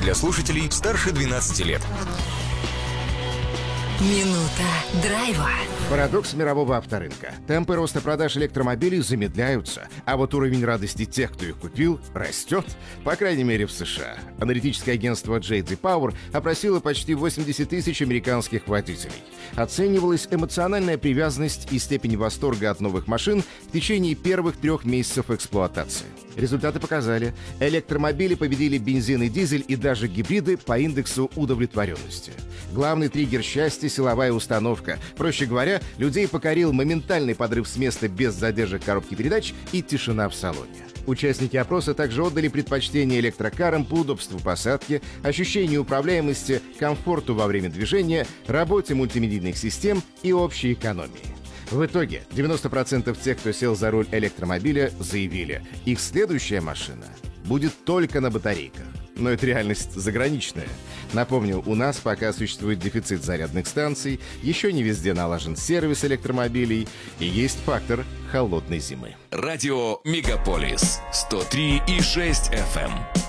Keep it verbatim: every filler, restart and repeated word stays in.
для слушателей старше двенадцати лет. Минута драйва. Парадокс мирового авторынка. Темпы роста продаж электромобилей замедляются, а вот уровень радости тех, кто их купил, растет, по крайней мере в США. Аналитическое агентство джей ди Power опросило почти восемьдесят тысяч американских водителей. Оценивалась эмоциональная привязанность и степень восторга от новых машин в течение первых трех месяцев эксплуатации. Результаты показали, электромобили победили бензин и дизель и даже гибриды по индексу удовлетворенности. Главный триггер счастья — силовая установка. Проще говоря, людей покорил моментальный подрыв с места без задержек коробки передач и тишина в салоне. Участники опроса также отдали предпочтение электрокарам по удобству посадки, ощущению управляемости, комфорту во время движения, работе мультимедийных систем и общей экономии. В итоге девяносто процентов тех, кто сел за руль электромобиля, заявили, их следующая машина будет только на батарейках. Но это реальность заграничная. Напомню, у нас пока существует дефицит зарядных станций, еще не везде налажен сервис электромобилей и есть фактор холодной зимы. Радио Мегаполис сто три и шесть эф эм.